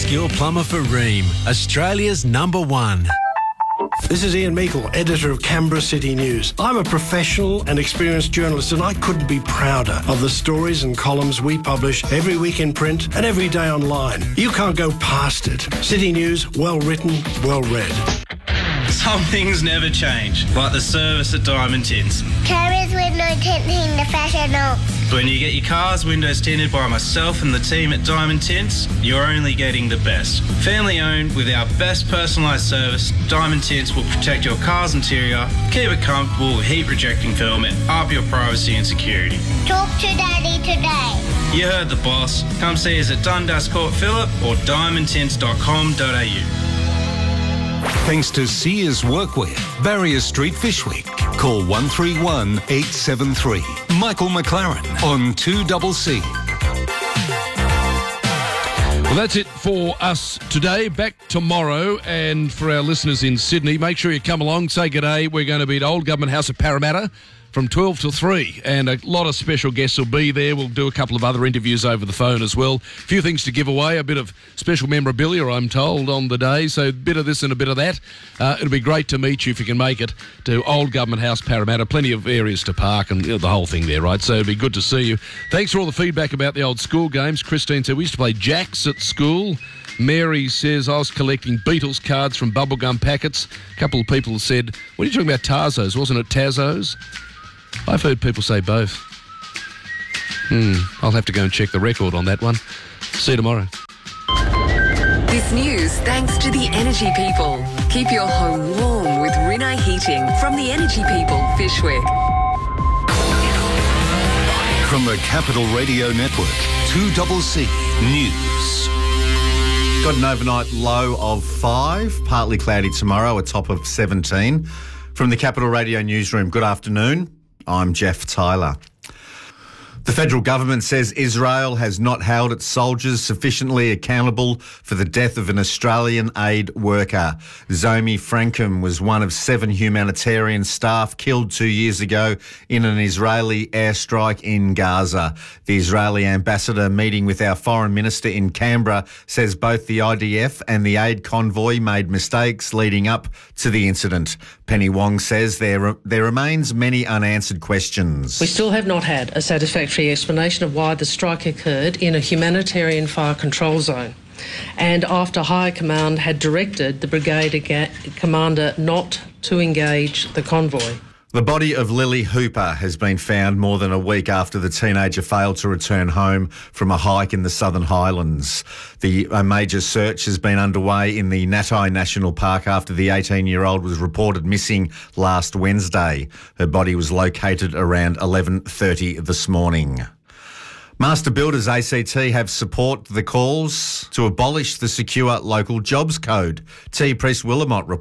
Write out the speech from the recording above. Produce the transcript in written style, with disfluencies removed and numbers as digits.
multi-skill plumber for Ream, Australia's #1. This is Ian Meikle, editor of Canberra City News. I'm a professional and experienced journalist, and I couldn't be prouder of the stories and columns we publish every week in print and every day online. You can't go past it. City News, well written, well read. Some things never change, like the service at Diamond Tints. Carriers window tinting the professional. When you get your car's windows tinted by myself and the team at Diamond Tints, you're only getting the best. Family owned with our best personalised service, Diamond Tints will protect your car's interior, keep it comfortable with heat rejecting film and up your privacy and security. Talk to Daddy today. You heard the boss. Come see us at Dundas Court Phillip or diamondtints.com.au. Thanks to Sears Workwear, Barrier Street, Fyshwick. Call 131 873. Michael McLaren on 2CC. Well, that's it for us today. Back tomorrow. And for our listeners in Sydney, make sure you come along, say good day. We're going to be at Old Government House at Parramatta from 12 till 3, and a lot of special guests will be there. We'll do a couple of other interviews over the phone as well. A few things to give away, a bit of special memorabilia, I'm told, on the day, so a bit of this and a bit of that. It'll be great to meet you if you can make it to Old Government House, Parramatta. Plenty of areas to park and the whole thing there, right? So it'll be good to see you. Thanks for all the feedback about the old school games. Christine said we used to play jacks at school. Mary says I was collecting Beatles cards from bubblegum packets. A couple of people said, what are you talking about, Tarzos? Wasn't it Tazos? I've heard people say both. I'll have to go and check the record on that one. See you tomorrow. This news thanks to the Energy People. Keep your home warm with Rinnai Heating from the Energy People, Fyshwick. From the Capital Radio Network, 2CC News. Got an overnight low of 5, partly cloudy tomorrow, a top of 17. From the Capital Radio Newsroom, good afternoon. I'm Jeff Tyler. The federal government says Israel has not held its soldiers sufficiently accountable for the death of an Australian aid worker. Zomi Frankum was one of 7 humanitarian staff killed 2 years ago in an Israeli airstrike in Gaza. The Israeli ambassador meeting with our foreign minister in Canberra says both the IDF and the aid convoy made mistakes leading up to the incident. Penny Wong says there remains many unanswered questions. We still have not had a satisfactory explanation of why the strike occurred in a humanitarian fire control zone, and after High Command had directed the brigade commander not to engage the convoy. The body of Lily Hooper has been found more than a week after the teenager failed to return home from a hike in the Southern Highlands. A major search has been underway in the Natai National Park after the 18-year-old was reported missing last Wednesday. Her body was located around 11:30 this morning. Master Builders ACT have supported the calls to abolish the secure local jobs code. T. Priest Willamot